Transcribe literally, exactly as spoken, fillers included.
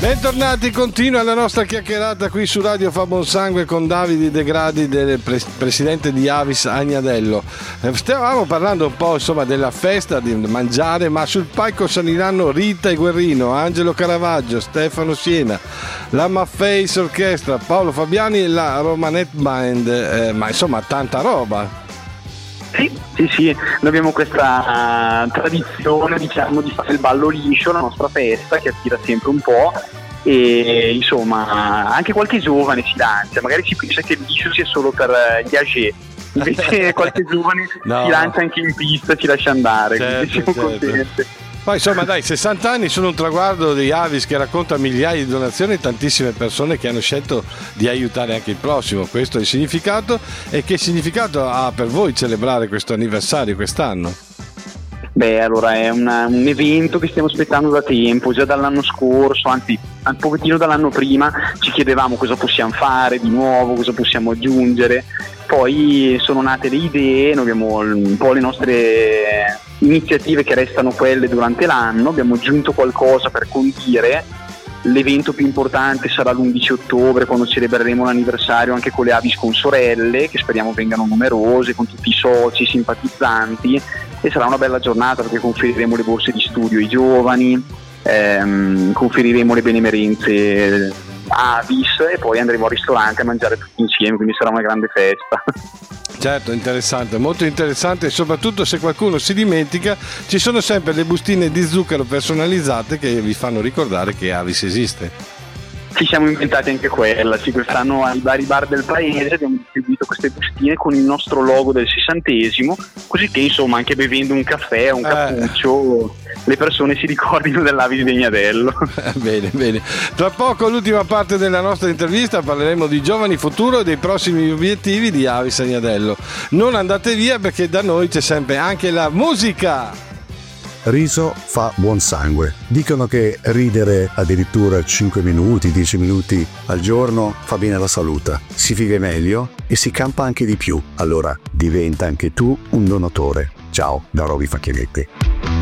Bentornati, continua la nostra chiacchierata qui su Radio Fa Buon Sangue con Davide De Gradi, del pres- presidente di Avis Agnadello. Eh, stavamo parlando un po' insomma della festa, di mangiare, ma sul palco saliranno Rita e Guerrino, Angelo Caravaggio, Stefano Siena, la Mafface Orchestra, Paolo Fabiani e la Romanet Band, eh, ma insomma tanta roba. Sì, sì, sì, noi abbiamo questa uh, tradizione, diciamo, di fare il ballo liscio, la nostra festa che attira sempre un po', e insomma anche qualche giovane si lancia, magari si pensa che il liscio sia solo per uh, gli âgés, invece qualche giovane no. si lancia anche in pista, ci lascia andare, certo, quindi siamo certo. contenti. Poi insomma dai, sessanta anni sono un traguardo di Avis che racconta migliaia di donazioni e tantissime persone che hanno scelto di aiutare anche il prossimo. Questo è il significato. E che significato ha per voi celebrare questo anniversario quest'anno? Beh, allora è una, un evento che stiamo aspettando da tempo, già dall'anno scorso, anzi un pochettino dall'anno prima ci chiedevamo cosa possiamo fare di nuovo, cosa possiamo aggiungere. Poi sono nate le idee, noi abbiamo un po' le nostre iniziative che restano quelle durante l'anno, abbiamo aggiunto qualcosa per condire. L'evento più importante sarà l'undici ottobre, quando celebreremo l'anniversario anche con le Avis Consorelle, che speriamo vengano numerose, con tutti i soci, simpatizzanti, e sarà una bella giornata perché conferiremo le borse di studio ai giovani, ehm, conferiremo le benemerenze Avis e poi andremo al ristorante a mangiare tutti insieme, quindi sarà una grande festa. Certo, interessante, molto interessante, e soprattutto se qualcuno si dimentica ci sono sempre le bustine di zucchero personalizzate che vi fanno ricordare che Avis esiste. Ci siamo inventati anche quella, sì, quest'anno ai vari bar del paese abbiamo distribuito queste bustine con il nostro logo del sessantesimo, così che insomma anche bevendo un caffè o un cappuccio eh. le persone si ricordino dell'Avis di Agnadello. Bene, bene. Tra poco, l'ultima parte della nostra intervista, parleremo di giovani futuro e dei prossimi obiettivi di Avis Agnadello. Non andate via perché da noi c'è sempre anche la musica. Riso fa buon sangue. Dicono che ridere addirittura cinque minuti, dieci minuti al giorno fa bene alla salute. Si vive meglio e si campa anche di più. Allora diventa anche tu un donatore. Ciao da Roby Facchieretti.